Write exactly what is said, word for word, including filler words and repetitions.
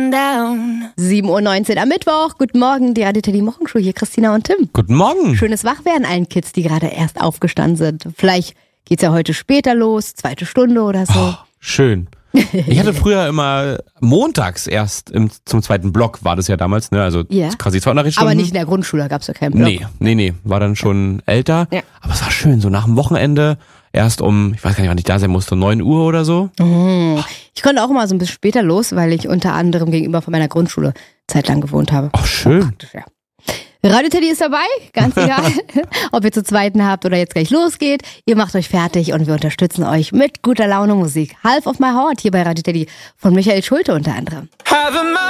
down. sieben Uhr neunzehn am Mittwoch. Guten Morgen, die Radio Teddy Morgenshow. Hier Christina und Tim. Guten Morgen. Schönes Wachwerden allen Kids, die gerade erst aufgestanden sind. Vielleicht geht's ja heute später los, zweite Stunde oder so. Oh, schön. Ich hatte früher immer montags erst im, zum zweiten Block, war das ja damals, ne? Also Ja. quasi zwei Unterrichtsstunden. Aber nicht in der Grundschule, da gab's ja keinen Block. Nee, nee, nee, war dann schon älter. Ja. Aber es war schön, so nach dem Wochenende, erst um, ich weiß gar nicht, wann ich da sein musste, neun Uhr oder so. Mhm. Ich konnte auch immer so ein bisschen später los, weil ich unter anderem gegenüber von meiner Grundschule zeitlang gewohnt habe. Ach, schön. Praktisch, ja. Radio Teddy ist dabei, ganz egal, ob ihr zu zweiten habt oder jetzt gleich losgeht. Ihr macht euch fertig und wir unterstützen euch mit guter Laune Musik. Half of my Heart hier bei Radio Teddy von Michael Schulte unter anderem.